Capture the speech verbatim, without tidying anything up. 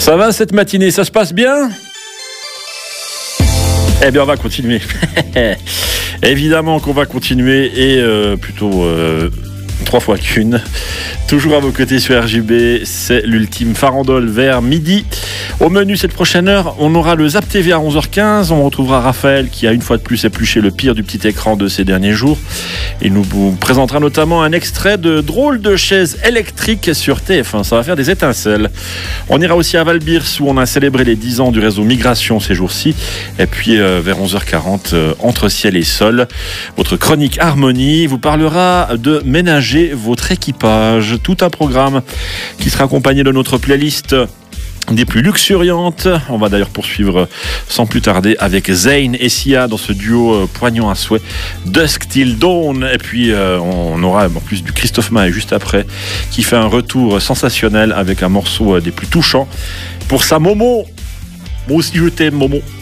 Ça va cette matinée, ça se passe bien ? Eh bien on va continuer. Évidemment qu'on va continuer et euh, plutôt euh, trois fois qu'une. Toujours à vos côtés sur R J B, c'est l'ultime farandole vers midi. Au menu cette prochaine heure, on aura le Zap T V à onze heures quinze. On retrouvera Raphaël qui a une fois de plus épluché le pire du petit écran de ces derniers jours. Il nous vous présentera notamment un extrait de Drôle de chaise électrique sur T F un. Ça va faire des étincelles. On ira aussi à Valbirs où on a célébré les dix ans du réseau Migration ces jours-ci. Et puis euh, vers onze heures quarante, euh, Entre ciel et sol, votre chronique Harmonie vous parlera de ménager votre équipage. Tout un programme qui sera accompagné de notre playlist des plus luxuriantes. On va d'ailleurs poursuivre sans plus tarder avec Zayn et Sia dans ce duo euh, poignant à souhait, Dusk Till Dawn. Et puis euh, on aura en plus du Christophe Maé juste après, qui fait un retour sensationnel avec un morceau euh, des plus touchants pour sa Momo. Moi aussi je t'aime Momo.